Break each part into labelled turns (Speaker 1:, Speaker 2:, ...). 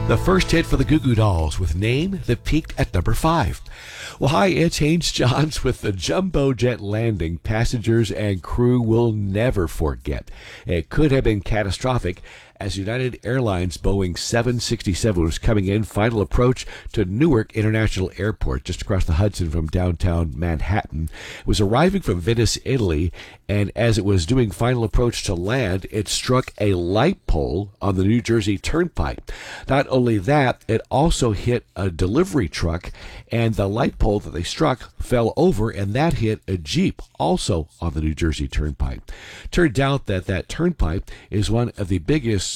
Speaker 1: The first hit for the Goo Goo Dolls with Name that peaked at number 5. Well, hi, it's Haynes Johns with the Jumbo Jet landing. Passengers and crew will never forget. It could have been catastrophic as United Airlines Boeing 767 was coming in final approach to Newark International Airport, just across the Hudson from downtown Manhattan. It was arriving from Venice, Italy, and as it was doing final approach to land, it struck a light pole on the New Jersey Turnpike. Not only that, it also hit a delivery truck, and the light pole that they struck fell over, and that hit a Jeep also on the New Jersey Turnpike. Turned out that turnpike is one of the busiest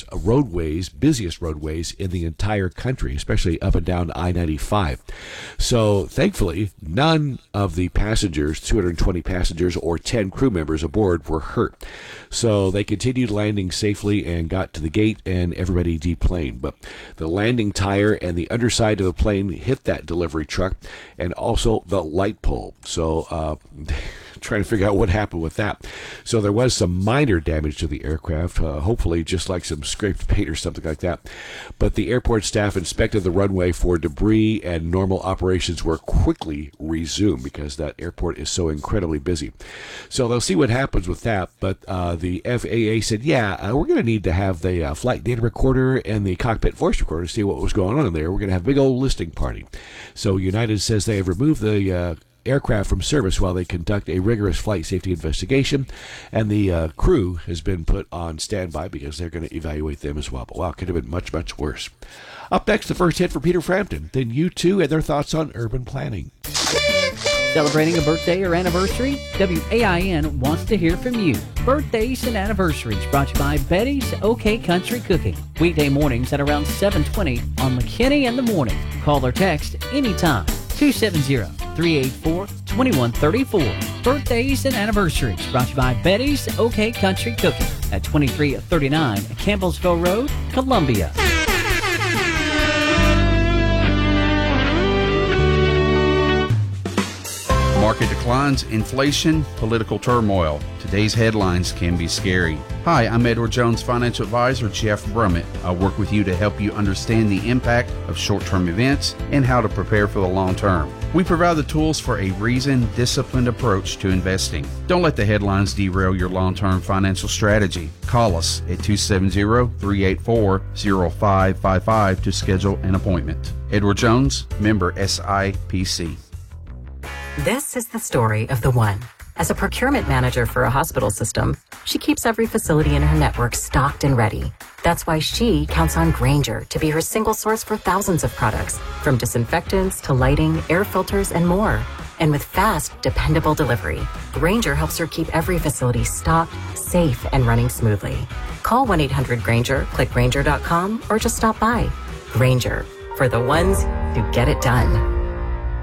Speaker 1: roadways in the entire country, especially up and down I-95. So thankfully, none of the passengers, 220 passengers or 10 crew members aboard, were hurt. So they continued landing safely and got to the gate, and everybody deplaned. But the landing tire and the underside of the plane hit that delivery truck and also the light pole. So trying to figure out what happened with that. So there was some minor damage to the aircraft, hopefully just like some scraped paint or something like that. But the airport staff inspected the runway for debris, and normal operations were quickly resumed because that airport is so incredibly busy. So they'll see what happens with that. But the FAA said, we're going to need to have the flight data recorder and the cockpit voice recorder to see what was going on in there. We're going to have a big old listing party. So United says they have removed the aircraft from service while they conduct a rigorous flight safety investigation, and the crew has been put on standby because they're going to evaluate them as well. But wow, it could have been much, much worse. Up next, the first hit for Peter Frampton, then U2 and their thoughts on urban planning.
Speaker 2: Celebrating a birthday or anniversary? WAIN wants to hear from you. Birthdays and anniversaries brought to you by Betty's OK Country Cooking. Weekday mornings at around 7:20 on McKinney in the Morning. Call or text anytime. 270-384-2134. Birthdays and anniversaries brought to you by Betty's OK Country Cooking at 2339 Campbellsville Road, Columbia.
Speaker 3: Market declines, inflation, political turmoil. Today's headlines can be scary. Hi, I'm Edward Jones financial advisor Jeff Brummett. I work with you to help you understand the impact of short-term events and how to prepare for the long term. We provide the tools for a reasoned, disciplined approach to investing. Don't let the headlines derail your long-term financial strategy. Call us at 270-384-0555 to schedule an appointment. Edward Jones, member SIPC.
Speaker 4: This is the story of the one. As a procurement manager for a hospital system, she keeps every facility in her network stocked and ready. That's why she counts on Grainger to be her single source for thousands of products, from disinfectants to lighting, air filters, and more. And with fast, dependable delivery, Grainger helps her keep every facility stocked, safe, and running smoothly. Call 1-800-GRAINGER, click Grainger.com, or just stop by. Grainger, for the ones who get it done.